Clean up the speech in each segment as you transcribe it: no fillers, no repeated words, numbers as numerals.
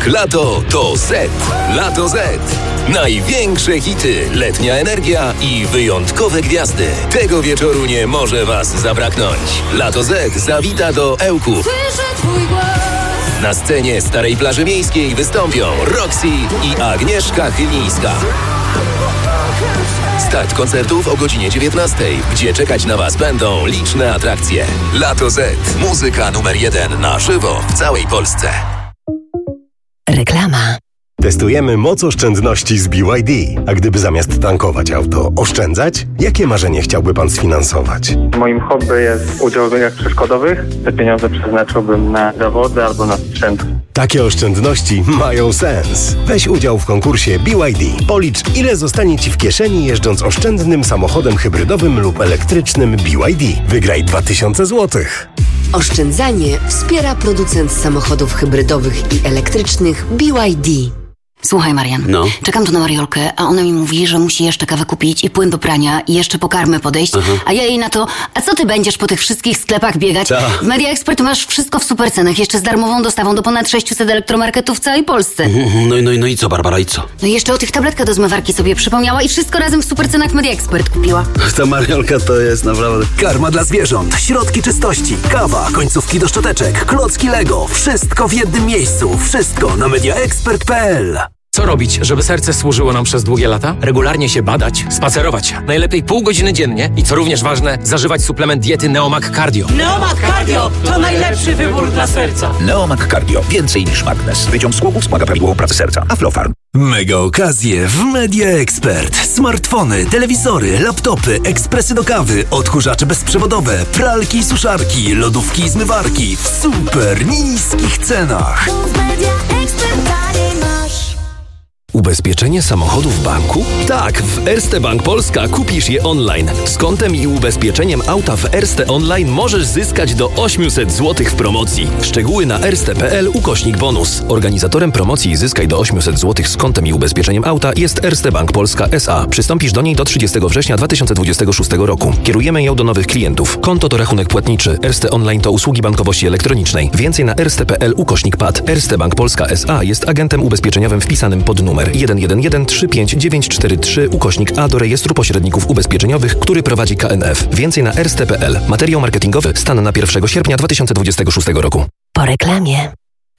Jak lato, to Z. Lato Z. Największe hity, letnia energia i wyjątkowe gwiazdy. Tego wieczoru nie może Was zabraknąć. Lato Z zawita do Ełku. Na scenie Starej Plaży Miejskiej wystąpią Roxy i Agnieszka Chylińska. Start koncertów o godzinie 19, gdzie czekać na Was będą liczne atrakcje. Lato Z. Muzyka numer 1 na żywo w całej Polsce. Reklama. Testujemy moc oszczędności z BYD. A gdyby zamiast tankować auto oszczędzać, jakie marzenie chciałby Pan sfinansować? Moim hobby jest udział w biegach przeszkodowych. Te pieniądze przeznaczyłbym na zawody albo na sprzęt. Takie oszczędności mają sens. Weź udział w konkursie BYD. Policz, ile zostanie Ci w kieszeni jeżdżąc oszczędnym samochodem hybrydowym lub elektrycznym BYD. Wygraj 2000 zł. Oszczędzanie wspiera producent samochodów hybrydowych i elektrycznych BYD. Słuchaj, Marian, czekam tu na Mariolkę, a ona mi mówi, że musi jeszcze kawę kupić i płyn do prania i jeszcze po karmę podejść, a ja jej na to, a co ty będziesz po tych wszystkich sklepach biegać? W Media Expert masz wszystko w super cenach, jeszcze z darmową dostawą do ponad 600 elektromarketów w całej Polsce. No i co, Barbara, i co? No i jeszcze o tych tabletkach do zmywarki sobie przypomniała i wszystko razem w super cenach w Media Expert kupiła. Ta Mariolka to jest naprawdę... Karma dla zwierząt, środki czystości, kawa, końcówki do szczoteczek, klocki Lego. Wszystko w jednym miejscu. Wszystko na mediaexpert.pl. Co robić, żeby serce służyło nam przez długie lata? Regularnie się badać, spacerować. Najlepiej pół godziny dziennie i co również ważne, zażywać suplement diety Neomag Cardio. Neomag Cardio to najlepszy wybór dla serca. Neomag Cardio. Więcej niż magnez. Wyciąg z głowów wspomaga prawidłową pracę serca. Aflofarm. Mega okazje w Media Expert. Smartfony, telewizory, laptopy, ekspresy do kawy, odkurzacze bezprzewodowe, pralki i suszarki, lodówki i zmywarki w super niskich cenach. Ubezpieczenie samochodu w banku? Tak, w Erste Bank Polska kupisz je online. Z kontem i ubezpieczeniem auta w Erste Online możesz zyskać do 800 zł w promocji. Szczegóły na erste.pl/bonus. Organizatorem promocji Zyskaj do 800 zł z kontem i ubezpieczeniem auta jest Erste Bank Polska S.A. Przystąpisz do niej do 30 września 2026 roku. Kierujemy ją do nowych klientów. Konto to rachunek płatniczy. Erste Online to usługi bankowości elektronicznej. Więcej na erste.pl/PAD. Erste Bank Polska S.A. jest agentem ubezpieczeniowym wpisanym pod numer 111-35943/A do rejestru pośredników ubezpieczeniowych, który prowadzi KNF. Więcej na erste.pl. Materiał marketingowy. Stan na 1 sierpnia 2026 roku. Po reklamie.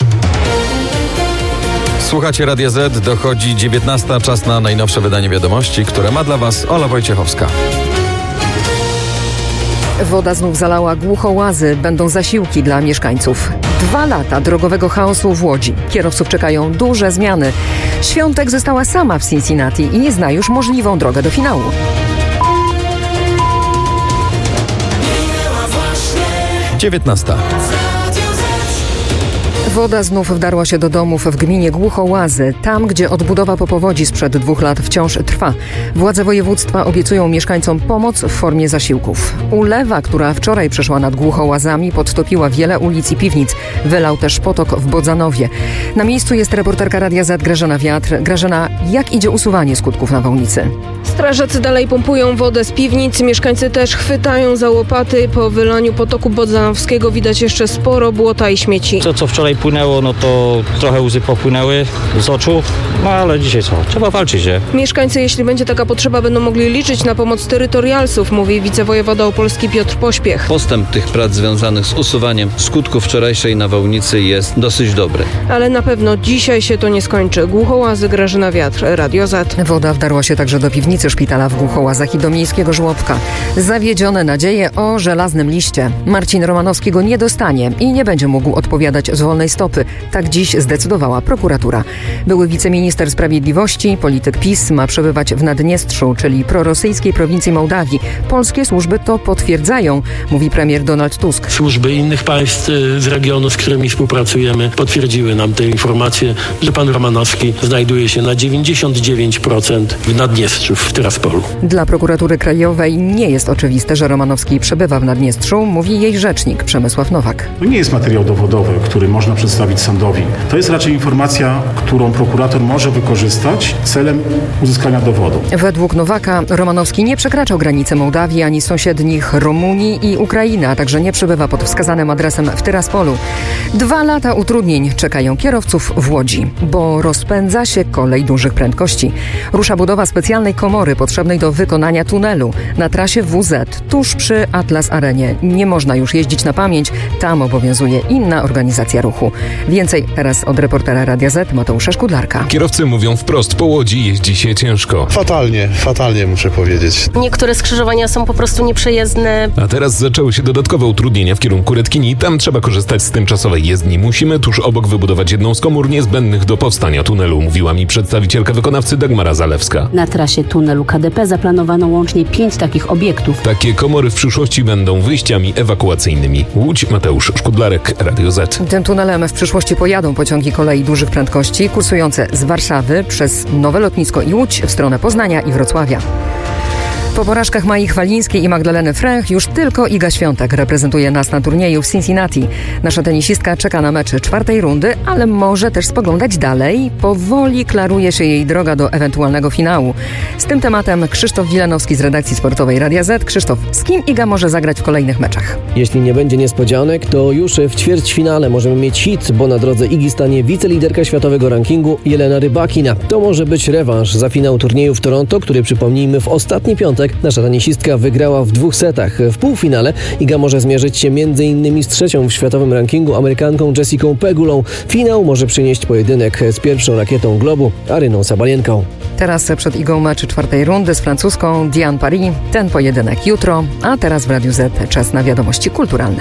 Słuchacie Radia Z, dochodzi 19. Czas na najnowsze wydanie wiadomości, które ma dla Was Ola Wojciechowska. Woda znów zalała Głuchołazy. Będą zasiłki dla mieszkańców. 2 lata drogowego chaosu w Łodzi. Kierowców czekają duże zmiany. Świątek została sama w Cincinnati i nie zna już możliwą drogę do finału. Dziewiętnasta. Woda znów wdarła się do domów w gminie Głuchołazy, tam gdzie odbudowa po powodzi sprzed 2 lat wciąż trwa. Władze województwa obiecują mieszkańcom pomoc w formie zasiłków. Ulewa, która wczoraj przeszła nad Głuchołazami, podtopiła wiele ulic i piwnic. Wylał też potok w Bodzanowie. Na miejscu jest reporterka Radia Z Grażyna Wiatr. Grażyna, jak idzie usuwanie skutków nawałnicy? Strażacy dalej pompują wodę z piwnic, mieszkańcy też chwytają za łopaty. Po wylaniu potoku bodzanowskiego widać jeszcze sporo błota i śmieci. Co wczoraj płynęło, no to trochę łzy popłynęły z oczu, no ale dzisiaj co? Trzeba walczyć, nie? Mieszkańcy, jeśli będzie taka potrzeba, będą mogli liczyć na pomoc terytorialsów, mówi wicewojewoda opolski Piotr Pośpiech. Postęp tych prac związanych z usuwaniem skutków wczorajszej nawałnicy jest dosyć dobry. Ale na pewno dzisiaj się to nie skończy. Głuchołazy, Grażyna Wiatr, Radio Z. Woda wdarła się także do piwnicy szpitala w Głuchołazach i do miejskiego żłobka. Zawiedzione nadzieje o żelaznym liście. Marcin Romanowski go nie dostanie i nie będzie mógł odpowiadać z wolnej stopy. Tak dziś zdecydowała prokuratura. Były wiceminister sprawiedliwości, polityk PiS ma przebywać w Naddniestrzu, czyli prorosyjskiej prowincji Mołdawii. Polskie służby to potwierdzają, mówi premier Donald Tusk. Służby innych państw z regionu, z którymi współpracujemy, potwierdziły nam tę informację, że pan Romanowski znajduje się na 99% w Naddniestrzu, w Tyraspolu. Dla prokuratury krajowej nie jest oczywiste, że Romanowski przebywa w Naddniestrzu, mówi jej rzecznik Przemysław Nowak. To nie jest materiał dowodowy, który można przedstawić sądowi. To jest raczej informacja, którą prokurator może wykorzystać celem uzyskania dowodu. Według Nowaka Romanowski nie przekraczał granicy Mołdawii ani sąsiednich Rumunii i Ukrainy, a także nie przebywa pod wskazanym adresem w Tyraspolu. 2 lata utrudnień czekają kierowców w Łodzi, bo rozpędza się kolej dużych prędkości. Rusza budowa specjalnej komory potrzebnej do wykonania tunelu na trasie WZ tuż przy Atlas Arenie. Nie można już jeździć na pamięć, tam obowiązuje inna organizacja ruchu. Więcej teraz od reportera Radia Z Mateusza Szkudlarka. Kierowcy mówią wprost, po Łodzi jeździ się ciężko. Fatalnie muszę powiedzieć. Niektóre skrzyżowania są po prostu nieprzejezdne. A teraz zaczęły się dodatkowe utrudnienia w kierunku Redkini. Tam trzeba korzystać z tymczasowej jezdni. Musimy tuż obok wybudować jedną z komór niezbędnych do powstania tunelu, mówiła mi przedstawicielka wykonawcy Dagmara Zalewska. Na trasie tunelu KDP zaplanowano łącznie 5 takich obiektów. Takie komory w przyszłości będą wyjściami ewakuacyjnymi. Łódź, Mateusz Szkudlarek, Radio Z. Tym tunelem w przyszłości pojadą pociągi kolei dużych prędkości kursujące z Warszawy przez Nowe Lotnisko i Łódź w stronę Poznania i Wrocławia. Po porażkach Mai Chwalińskiej i Magdaleny Fręch już tylko Iga Świątek reprezentuje nas na turnieju w Cincinnati. Nasza tenisistka czeka na mecz 4. rundy, ale może też spoglądać dalej. Powoli klaruje się jej droga do ewentualnego finału. Z tym tematem Krzysztof Wilanowski z redakcji sportowej Radia Z. Krzysztof, z kim Iga może zagrać w kolejnych meczach? Jeśli nie będzie niespodzianek, to już w ćwierćfinale możemy mieć hit, bo na drodze Igi stanie wiceliderka światowego rankingu Jelena Rybakina. To może być rewanż za finał turnieju w Toronto, który przypomnijmy w ostatni piątek nasza tenisistka wygrała w 2 setach. W półfinale Iga może zmierzyć się m.in. z 3. w światowym rankingu Amerykanką Jessicą Pegulą. Finał może przynieść pojedynek z pierwszą rakietą globu Aryną Sabalienką. Teraz przed Igą mecz 4. rundy z francuską Diane Paris. Ten pojedynek jutro, a teraz w Radiu Z czas na wiadomości kulturalne.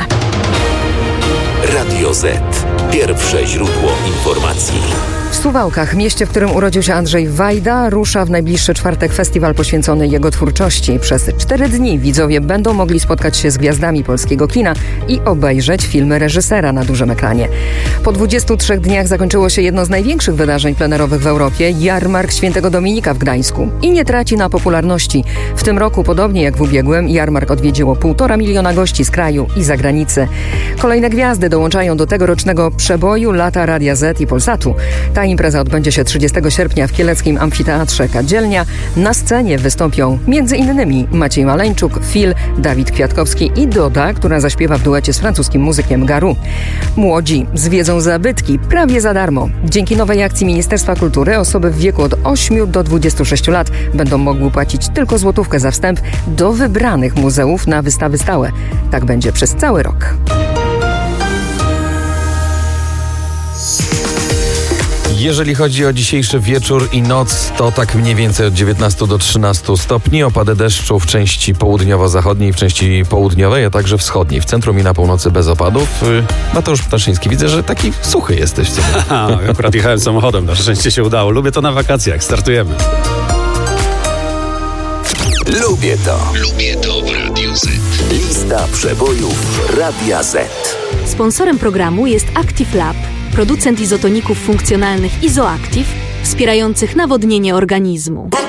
Radio Z. Pierwsze źródło informacji. W Suwałkach, mieście, w którym urodził się Andrzej Wajda, rusza w najbliższy czwartek festiwal poświęcony jego twórczości. Przez 4 dni widzowie będą mogli spotkać się z gwiazdami polskiego kina i obejrzeć filmy reżysera na dużym ekranie. Po 23 dniach zakończyło się jedno z największych wydarzeń plenerowych w Europie, Jarmark Świętego Dominika w Gdańsku. I nie traci na popularności. W tym roku, podobnie jak w ubiegłym, Jarmark odwiedziło 1,5 miliona gości z kraju i zagranicy. Kolejne gwiazdy dołączają do tegorocznego przeboju lata Radia Z i Polsatu. Ta impreza odbędzie się 30 sierpnia w kieleckim amfiteatrze Kadzielnia. Na scenie wystąpią m.in. Maciej Maleńczuk, Phil, Dawid Kwiatkowski i Doda, która zaśpiewa w duecie z francuskim muzykiem Garu. Młodzi zwiedzą zabytki prawie za darmo. Dzięki nowej akcji Ministerstwa Kultury osoby w wieku od 8 do 26 lat będą mogły płacić tylko złotówkę za wstęp do wybranych muzeów na wystawy stałe. Tak będzie przez cały rok. Jeżeli chodzi o dzisiejszy wieczór i noc, to tak mniej więcej od 19 do 13 stopni. Opady deszczu w części południowo-zachodniej, w części południowej, a także wschodniej. W centrum i na północy bez opadów. Mateusz Ptaszyński, widzę, że taki suchy jesteś. Akurat jechałem samochodem, na szczęście się udało. Lubię to na wakacjach, startujemy. Lubię to. Lubię to w Radiu Z. Lista przebojów Radia Z. Sponsorem programu jest Active Lab, producent izotoników funkcjonalnych Izoactive, wspierających nawodnienie organizmu.